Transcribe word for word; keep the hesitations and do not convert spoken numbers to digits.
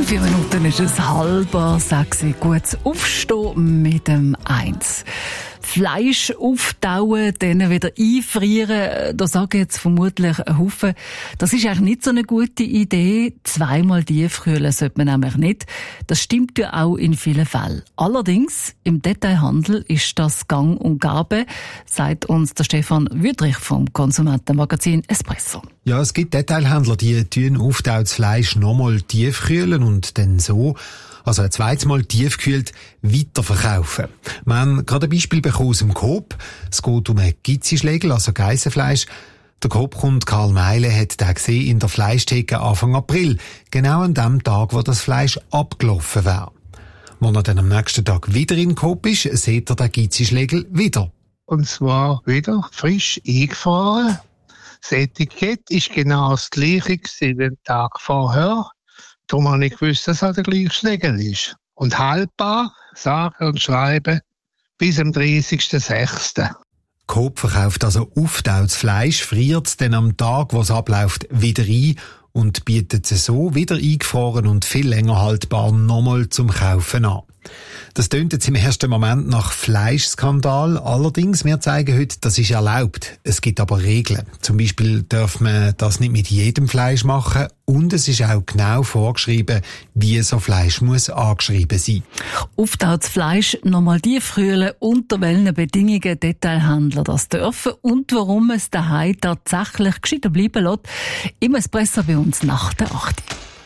Vier Minuten ist es halb sechs. Gutes Aufstehen mit dem Eins. Fleisch auftauen, dann wieder einfrieren, da sagen jetzt vermutlich ein Haufen, das ist eigentlich nicht so eine gute Idee. Zweimal tiefkühlen sollte man nämlich nicht. Das stimmt ja auch in vielen Fällen. Allerdings, im Detailhandel ist das gang und gäbe, sagt uns der Stefan Wüthrich vom Konsumentenmagazin Espresso. Ja, es gibt Detailhändler, die tun auftautes Fleisch nochmal tiefkühlen und dann so, also ein zweites Mal tiefgekühlt, weiterverkaufen. Wir haben gerade ein Beispiel bekommen aus dem Coop. Es geht um einen Gizzischlegel, also Geissenfleisch. Der Coop-Kunde Karl Meile hat den gesehen in der Fleischtheke Anfang April, genau an dem Tag, wo das Fleisch abgelaufen wäre. Als er dann am nächsten Tag wieder in Coop ist, sieht er den Gizzischlegel wieder. Und zwar wieder frisch eingefahren. Das Etikett ist genau das gleiche wie den Tag vorher. Darum habe ich gewusst, dass es der gleiche Schlegel ist. Und haltbar, sagen und schreiben, bis am dreißigsten sechsten Coop verkauft also auftautes Fleisch, friert es dann am Tag, wo es abläuft, wieder ein und bietet es so wieder eingefroren und viel länger haltbar nochmal zum Kaufen an. Das tönt jetzt im ersten Moment nach Fleischskandal. Allerdings, wir zeigen heute, das ist erlaubt. Es gibt aber Regeln. Zum Beispiel darf man das nicht mit jedem Fleisch machen und es ist auch genau vorgeschrieben, wie so Fleisch muss angeschrieben sein. Auftautes Fleisch nochmal tiefkühlen, unter welchen Bedingungen Detailhändler das dürfen und warum es daheim tatsächlich gescheiter bleiben lässt. Im Espresso bei uns nach der acht.